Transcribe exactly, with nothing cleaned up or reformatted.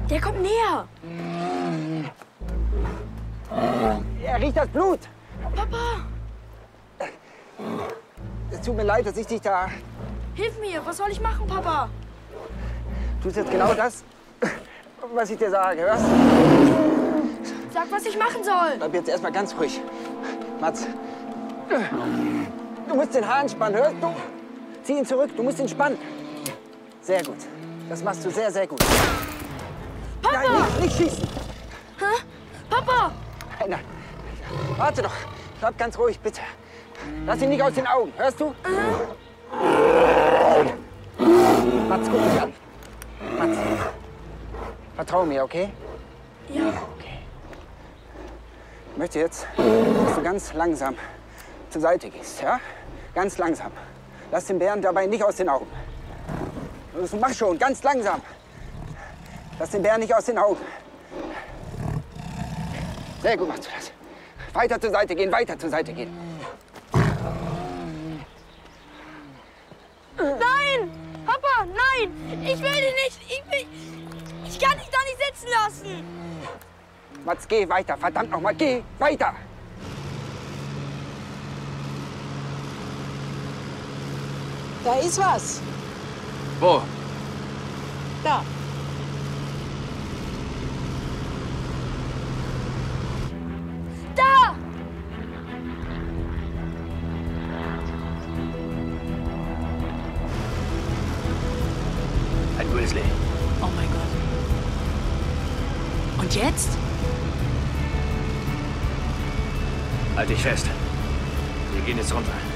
Der kommt näher. Er riecht das Blut. Papa! Es tut mir leid, dass ich dich da... Hilf mir, was soll ich machen, Papa? Du tust jetzt genau das, was ich dir sage, hörst? Sag, was ich machen soll. Bleib jetzt erstmal ganz ruhig. Mats, du musst den Hahn spannen, hörst du? Zieh ihn zurück, du musst ihn spannen. Sehr gut. Das machst du sehr, sehr gut. Papa! Nein, nicht, nicht schießen. Hä? Papa! Nein, nein. Warte doch. Bleib ganz ruhig, bitte. Lass ihn nicht aus den Augen, hörst du? Mhm. Mats, guck mich an. Mats, vertrau mir, okay? Ja. Okay. Ich möchte jetzt, dass du ganz langsam zur Seite gehst, ja? Ganz langsam. Lass den Bären dabei nicht aus den Augen. Mach schon, ganz langsam. Lass den Bären nicht aus den Augen. Sehr gut machst du das. Weiter zur Seite gehen, weiter zur Seite gehen. Nein! Papa, nein! Ich will dich nicht! Ich, will, ich kann dich da nicht sitzen lassen! Mats, geh weiter. Verdammt noch mal, geh weiter! Da ist was. Wo? Da. Da! Ein Grizzly. Oh mein Gott. Und jetzt? Halt dich fest. Wir gehen jetzt runter.